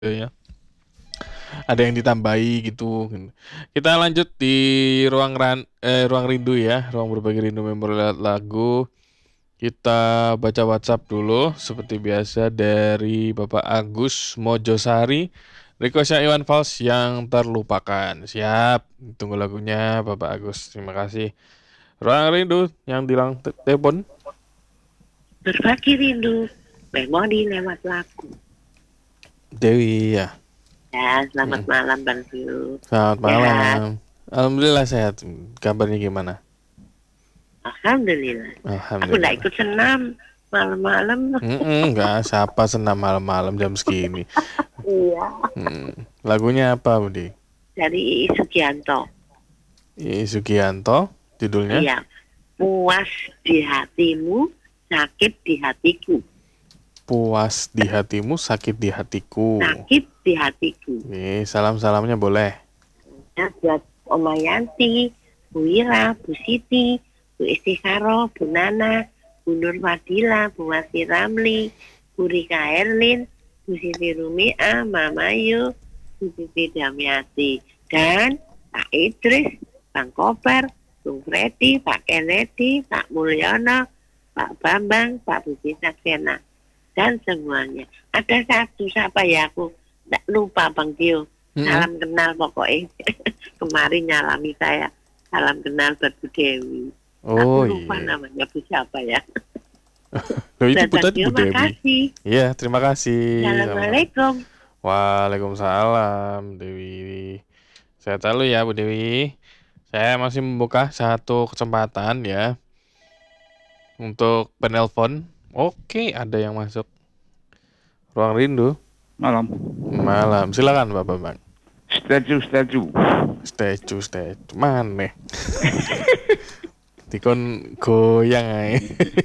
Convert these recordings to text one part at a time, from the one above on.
ya. Ada yang ditambahi gitu. Kita lanjut di ruang rindu ya, ruang berbagi rindu memori lewat lagu. Kita baca WhatsApp dulu seperti biasa dari Bapak Agus Mojosari. Requestnya Iwan Fals yang terlupakan. Siap, tunggu lagunya Bapak Agus. Terima kasih. Ruang rindu yang bilang telepon. Berbagi rindu, memori lewat lagu. Dewi ya. Ya, selamat malam Bang Tiu. Selamat malam. Alhamdulillah sehat. Kabarnya gimana? Alhamdulillah. Aku nggak ikut senam malam-malam. Enggak, siapa senam malam-malam jam segini. Iya. Lagunya apa, Budi? Dari Sugianto. Sugianto, judulnya? Iya. Puas di hatimu, sakit di hatiku. Puas di hatimu, sakit di hatiku. Sakit di hatiku. Salam-salamnya boleh. Ya, buat Oma Yanti, Bu Ira, Bu Siti, Bu Istikharo, Bu Nana, Bu Nur Fadila, Bu Wati Ramli, Bu Rika Erlin, Bu Siti Rumia, Mama Yu, Bu Siti Damiati, dan Pak Idris, Bang Kobar, Bung Freddy, Pak Kennedy, Pak Mulyono, Pak Bambang, Pak Budi Saksena, dan semuanya. Ada satu, siapa ya, aku tidak lupa Bang Tio. Salam kenal pokoknya. Kemarin nyalami saya. Salam kenal buat Bu Dewi. Aku lupa namanya Bu siapa ya. Loh, itu tadi Bu Dewi. Makasih. Iya, terima kasih. Assalamualaikum. Waalaikumsalam Dewi. Sehat selalu ya Bu Dewi. Saya masih membuka satu kesempatan ya untuk penelpon. Oke, ada yang masuk. Ruang rindu. Malam. Silakan Bapak Bang. Statue. Mana? Dikon goyang aja.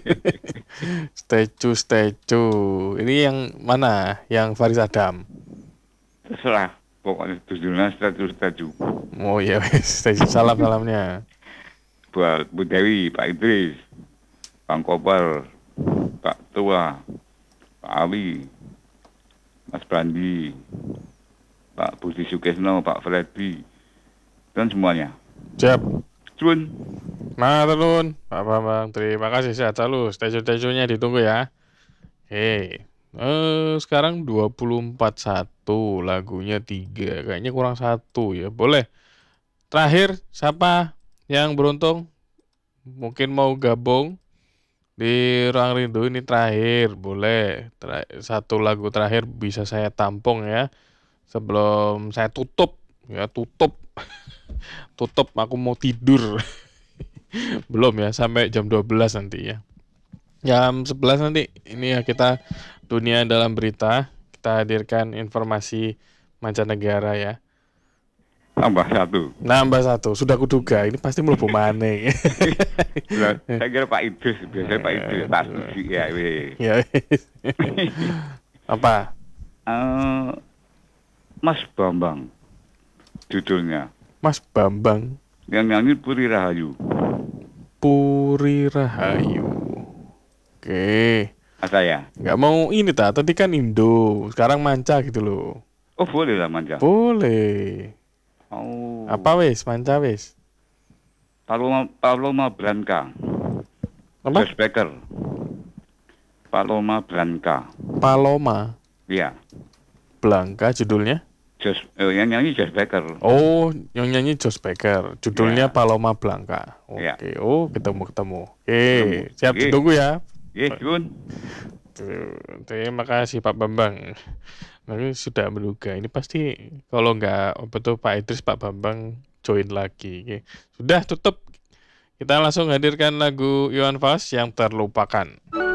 Statue. Ini yang mana? Yang Faris Adam. Terserah. Pokoknya tujuannya statue. Oh iya, salam-salamnya. Buat Bu Dewi, Pak Idris, Bang Kobar, Pak Tua, Pak Ali, Mas Brandi, Pak Budi Sukesno, Pak Freddy, dan semuanya. Siap. Cun. Maturun, Pak Bambang. Terima kasih, sehat selalu. Statue-nya ditunggu ya. Sekarang 24:1, lagunya 3. Kayaknya kurang 1 ya. Boleh. Terakhir, siapa yang beruntung? Mungkin mau gabung di Ruang Rindu ini terakhir. Boleh. Satu lagu terakhir bisa saya tampung ya. Sebelum saya tutup. Ya, tutup. Aku mau tidur. Belum ya, sampai jam 12 nanti ya. Jam 11 nanti ini ya kita dunia dalam berita. Kita hadirkan informasi mancanegara ya. Nambah satu. Sudah kuduga ini pasti mlebu maneh. Saya kira Pak Idris, biasanya Pak Idris tak suci ya. Ya. Apa? Mas Bambang judulnya. Mas Bambang. Yang nyanyi Puri Rahayu. Oke. Ada ya? Nggak mau ini tadi kan Indo, sekarang manca gitu loh. Oh boleh lah manca. Boleh. Oh. Apa wes manca wes? Paloma Blanca. Apa? Josh Becker. Paloma Blanca. Paloma. Iya. Blanca judulnya? Yang nyanyi Josh Becker. Oh, yang nyanyi Josh Becker. Judulnya ya. Paloma Blanca. Oke. Ya. Oh, ketemu. Oke. Siap ditunggu ya. Jun. Terima kasih Pak Bambang. Nanti sudah menduga ini pasti kalau nggak betul Pak Idris, Pak Bambang join lagi. Sudah tutup. Kita langsung hadirkan lagu Iwan Fals yang terlupakan.